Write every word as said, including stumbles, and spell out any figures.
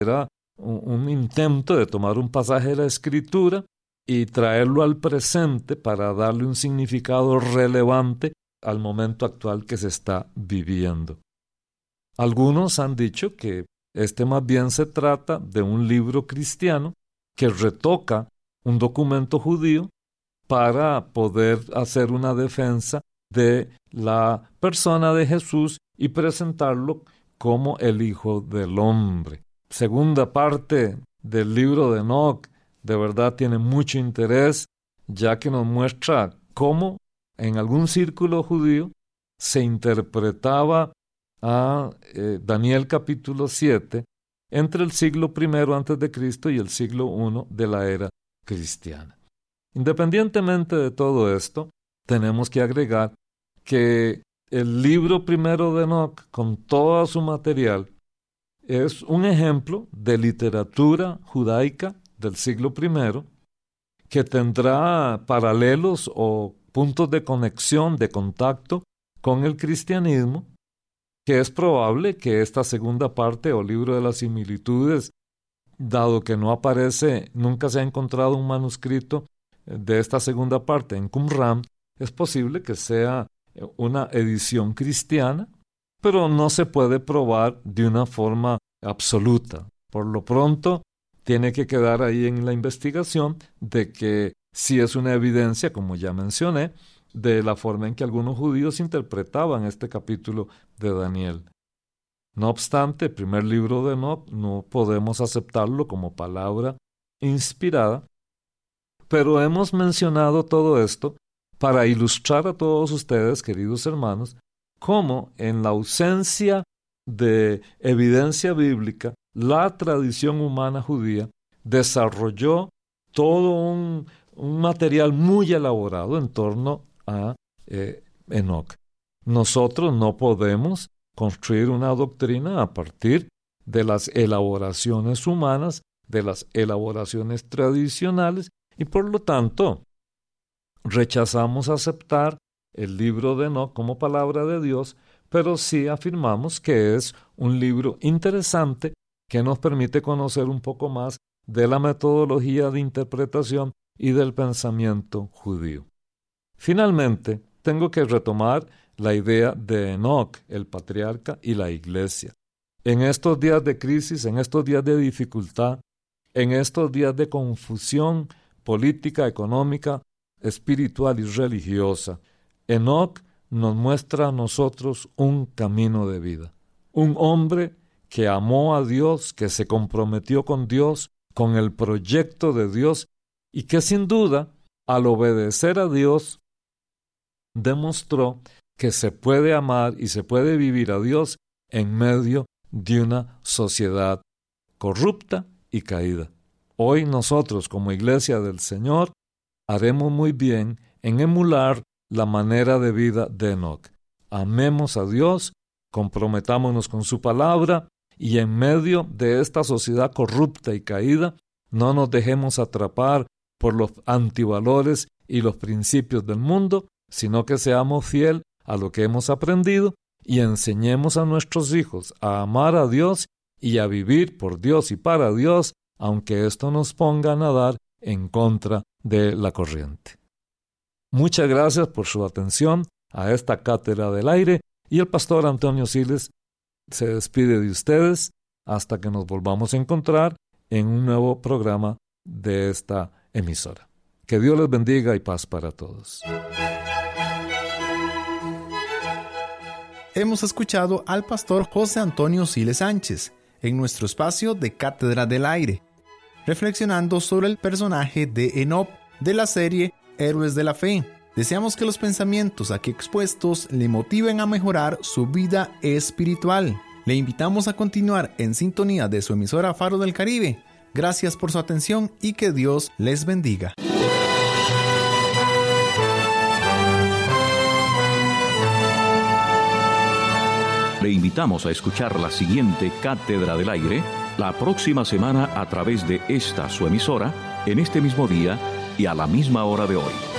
Era un, un intento de tomar un pasaje de la Escritura y traerlo al presente para darle un significado relevante al momento actual que se está viviendo. Algunos han dicho que este más bien se trata de un libro cristiano que retoca un documento judío para poder hacer una defensa de la persona de Jesús y presentarlo como el Hijo del Hombre. Segunda parte del libro de Enoc de verdad tiene mucho interés, ya que nos muestra cómo en algún círculo judío se interpretaba a eh, Daniel capítulo siete entre el siglo primero antes de Cristo y el siglo primero de la era cristiana. Independientemente de todo esto, tenemos que agregar que el libro primero de Enoc, con todo su material, es un ejemplo de literatura judaica del siglo primero que tendrá paralelos o puntos de conexión, de contacto con el cristianismo, que es probable que esta segunda parte o libro de las similitudes, dado que no aparece, nunca se ha encontrado un manuscrito de esta segunda parte en Qumran, es posible que sea una edición cristiana, pero no se puede probar de una forma absoluta. Por lo pronto, tiene que quedar ahí en la investigación de que sí es una evidencia, como ya mencioné, de la forma en que algunos judíos interpretaban este capítulo de Daniel. No obstante, el primer libro de Enoc no podemos aceptarlo como palabra inspirada, pero hemos mencionado todo esto para ilustrar a todos ustedes, queridos hermanos, cómo en la ausencia de evidencia bíblica, la tradición humana judía desarrolló todo un, un material muy elaborado en torno a eh, Enoc. Nosotros no podemos construir una doctrina a partir de las elaboraciones humanas, de las elaboraciones tradicionales, y por lo tanto rechazamos aceptar el libro de Enoc como palabra de Dios, pero sí afirmamos que es un libro interesante que nos permite conocer un poco más de la metodología de interpretación y del pensamiento judío. Finalmente, tengo que retomar la idea de Enoc, el patriarca y la iglesia. En estos días de crisis, en estos días de dificultad, en estos días de confusión política, económica, espiritual y religiosa, Enoc nos muestra a nosotros un camino de vida. Un hombre que amó a Dios, que se comprometió con Dios, con el proyecto de Dios, y que sin duda, al obedecer a Dios, demostró que se puede amar y se puede vivir a Dios en medio de una sociedad corrupta y caída. Hoy nosotros, como Iglesia del Señor, haremos muy bien en emular la manera de vida de Enoc. Amemos a Dios, comprometámonos con su palabra, y en medio de esta sociedad corrupta y caída, no nos dejemos atrapar por los antivalores y los principios del mundo, sino que seamos fiel a lo que hemos aprendido y enseñemos a nuestros hijos a amar a Dios y a vivir por Dios y para Dios, aunque esto nos ponga a nadar en contra de la corriente. Muchas gracias por su atención a esta Cátedra del Aire, y el pastor Antonio Siles se despide de ustedes hasta que nos volvamos a encontrar en un nuevo programa de esta emisora. Que Dios les bendiga y paz para todos. Hemos escuchado al pastor José Antonio Siles Sánchez en nuestro espacio de Cátedra del Aire, reflexionando sobre el personaje de Enoc de la serie Héroes de la Fe. Deseamos que los pensamientos aquí expuestos le motiven a mejorar su vida espiritual. Le invitamos a continuar en sintonía de su emisora Faro del Caribe. Gracias por su atención y que Dios les bendiga. Le invitamos a escuchar la siguiente Cátedra del Aire la próxima semana a través de esta su emisora, en este mismo día y a la misma hora de hoy.